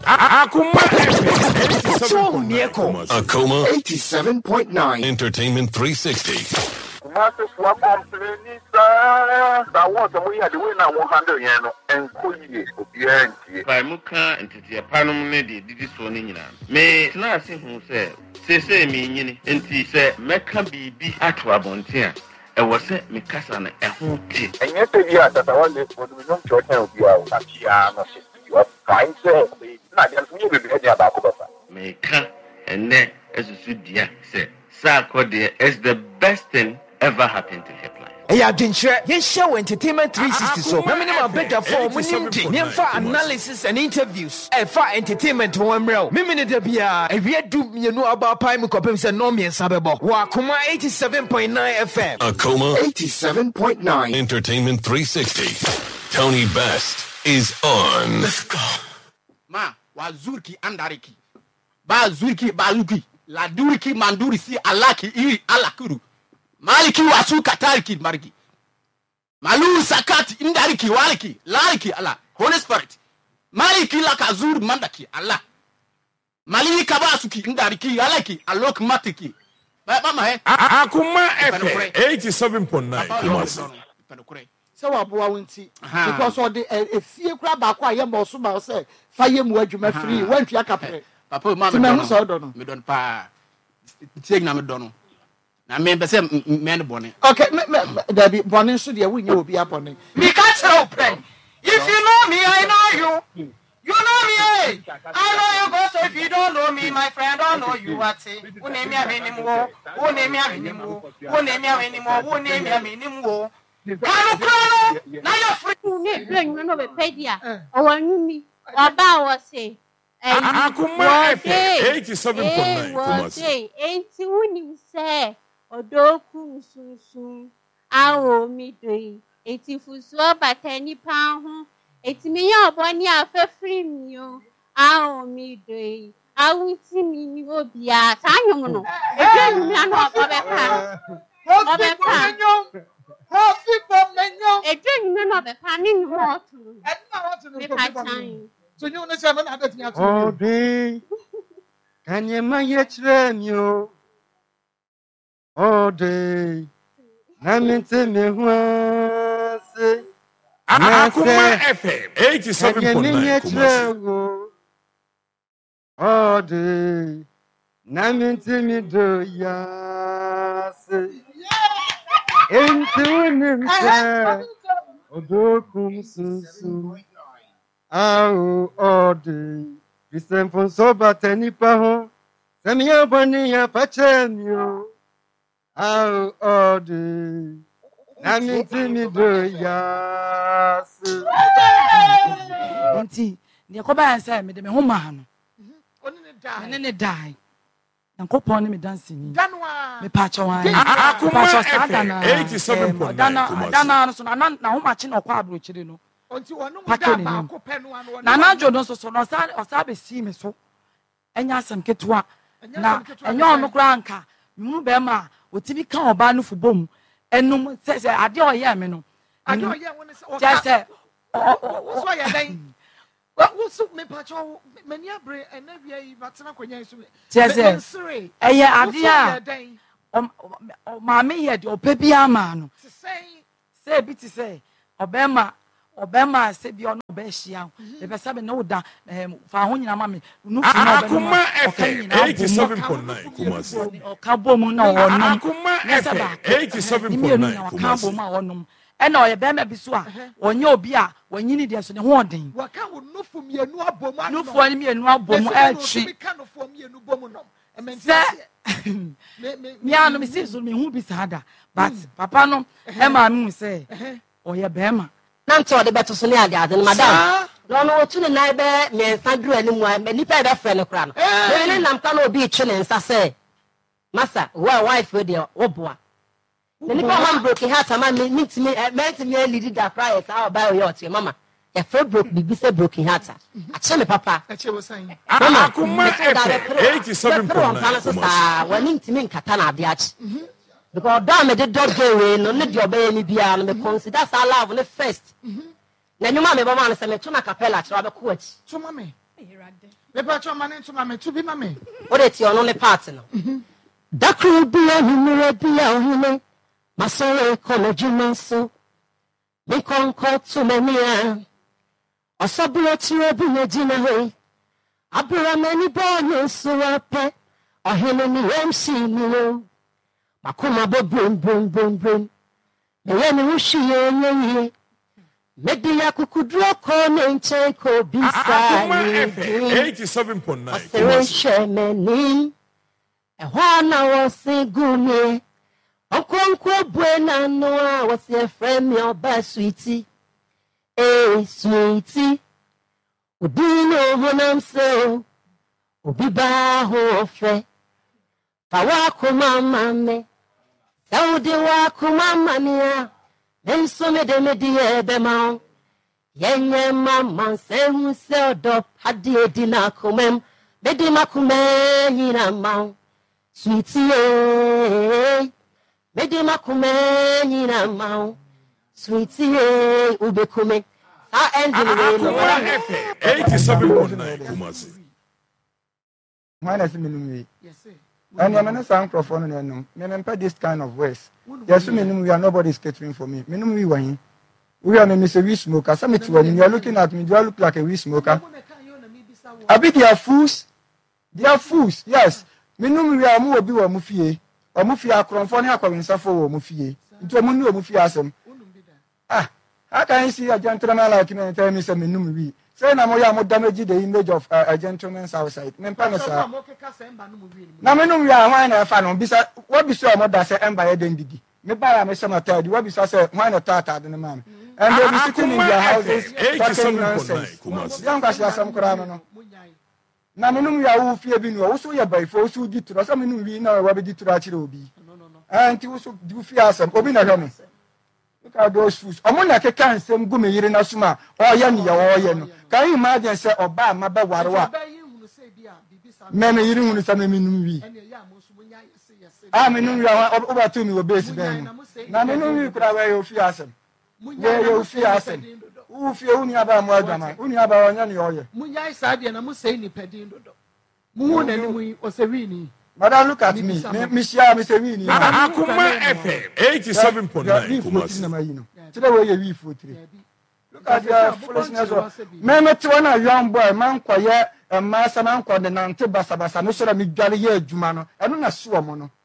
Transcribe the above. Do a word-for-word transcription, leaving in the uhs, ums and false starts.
Akuma eighty-seven. Akuma eighty-seven point nine. Entertainment three sixty. Master swap on play I want to we had the winner one hundred yen and Kuyi behind you. By Muka and Tia Panum lady did this one in May not see who said, say, say me, and he said, Mecca be be at Wabontia. And was it Mikasa and who did. And yesterday, that I want this for the young church of the Akiana. You are fine, sir. Not just me with the Abaco. May come and then, as you should, dear, said, Sarko, dear, is the best thing ever happened to her plan. Hey, I didn't share. Yes, show entertainment three sixty. So, I mean, I'm better for Munimdi. For analysis and interviews. And for entertainment, one real. Mimini de Bia. And we do you know about Pime Copims and Nomi and Sabebo. Wakuma eighty-seven point nine F M. Akuma eighty-seven point nine. Entertainment three sixty. Tony Best is on. Let's go. Ma, Wazurki Andariki. Bazurki Baluki. Laduriki Mandurisi Alaki Iri Alakuru. Maliki wasu katariki mariki. Malu sakati indariki waliki lariki Allah. Holy Spirit. Maliki lakazur mandaki Allah. Maliki kabasuki indariki alaki alok matiki. Mama eh. Akuma F M eighty-seven point nine. So waboa wonti because all the efie kura ba kwa ye mo so ba say fa ye mu adwuma free wantua kapre. Papa mama me don pa. Tieg na me don. I mean, but some men born. Okay, there be born so there we will be up on it. Me catch open. If you know me, I know you. You know me, eh? I know you go, so if you don't know me, my friend, don't know you. What's it? Who name me anymore? Who name me anymore? Who name me anymore? Who name me anymore? Kanu now you're free. Ne bring no be pedia. O wanu mi. Oba wo say. Akuma eighty-seven point nine. Say, ain't you say? Odoku sunsun awo mi doi eti fuso batani pa ho eti mi yan oboni afefri mi o awo mi doi awuti mi ni obia sanwom no edu mi anu obo be pa obo pa ho people menyo edu mi no be pa ni ho tu e na ho tu no pa chan so you no say me na dat mi atu oh dey kanyema ye chire mi o all day. Naminte me huase. Akuma F M eighty-seven point nine. All day. Naminte me do yase. Into nimse. Odokum susu. Ao all day. Listen for so bateni paho. Semia boni ya pachenyo. I'll order. Nami timi do yas. Auntie, the Coba said, me de me woman. Only ne die. And Copon me dancing. Me patch one. Akuma eighty-seven point nine. Dana, so now how much in a quabble, children. Nana Jordan so no sad or sabe see me so. And yasan ketwa. Na, and you're no granka. Mubema. Otibi kan oba no fubom enum se se ade oye me no ade oye woni se just say so ya dan wo so me pacho mani abre enabia yi batena kwanya so just say eye ade a o ma me ye de opabia ma no say say bi ti say obema obema se bi ono be hia e be sabe no da fa ho nyina ma me nu fi no Akuma F M eighty-seven point nine Kumasi. Ka bom na wonum Akuma F M eighty-seven point nine Kumasi. Ka bom ma wonum e na oye be ma bi so a onye obi a wanyini de so ne ho odin wa ka wo nufu mienu abom anu nufu ani mienu abom a twi ka no fo mienu bom no e men me anu me say so me hu bi sada but papa no e ma me say oye be ma Nanto de beto so ne ade ade no madam no no otu ne nai be me fadru ani mu me nipa be frɛ ne kra no me ne nam ka no obi twe ne nsa sɛ masa wa wife we de oboa ne nipa man broke heart ama me ntimi me ntimi lead da cry sa oba o yot mama e frɛ broke bibi sɛ broken heart a che me papa a che wo san Akuma eighty-seven point nine wani ntimi nkata na ade achi because da me de dog away no ne de obey me bia no me consider sa love ne first na nyuma me ba man se me tuna capella chira be ko achi tuma me Mepa choma ne ntoma me to bi ma me. What it you on the party no. Dakru bia ni mire bia ohine. Masore kono juma so. Me konko to me mia. Osaburo tire bi ne jina hoi. Abura mani bonyo so ape. Ohine ni M C mi yo. Makuma bo brum brum brum brum. Me ye ni wushi ye ye ye. Media kukudro kone nche ko bisa eighty-seven point nine Osereshe meni Ehwana wasi gune Okonkwo buena noa wasi efremi oba sweetie Eh sweetie Udino honam seo Ubiba ho ofe Fawako mama me Saudi wako mama niya Nenso me de me di ebe ma Yenye mama se hu se odop Hadi edi na kumem Bedi makume nyina ma Sweetie Bedi makume nyina ma Sweetie ube kume Sa enzi ni eighty-seven point nine Kumasi. Mwana si minumi. Yes sir. And I'm not saying microphone no no. Me memper this kind of voice. Yes, me we are nobody is catering for me. Me no we why. We are me Mister Weed Smoker. Some it when you are looking at me, do I look like a weed smoker? I be they are fools. They are fools. Yes. Me no we are mu obi wa mu fie. O mu fie akronfo ne akwawinsa fo wo mu fie. Nti mu no mu fie asem. Ah, how can you see a gentleman like me and tell me say me no we? Say na mo ya mo damage the image of uh, a gentleman's outside. Me pa no sa. Na me no we are why na fa no bisa what be so mo da say emba ye den didi. Me ba ya me say matter what be so say why na tata de ma me. And they be sitting in their houses talking nonsense. Dem ka sia sam kra no no. Na me no we are wo fie bi no wo so ye bai fo so di tro so me no we na wa be di tro a kire obi. No no no. Anti wo so di fie asam obi na hwe me. Look at those fools. Omuna ke kan sem gu me yire na suma. O ye ni ye wo ye no. Can you imagine say oba ma ba warwa? Me me yiri hunu sa me minum wi. Ah me num wi oba to mi wo base ben. Na me num wi kura we yo fi asem. We yo fi asem. U fi uni aba mo adama. Uni aba onya ne yo ye. Munya isa de na mu sei ni pedin dodo. Mu hu na ni mu o se wi ni. Madam, look at me. Me share me say we ni. Akuma F M eighty-seven point nine Kumasi. Today we ye wi for three. Look at your foolishness. Me me to na young boy man kwaye e ma sa man kwa de nante basa basa no so na me dwale ye adwuma no. Eno na so mo no.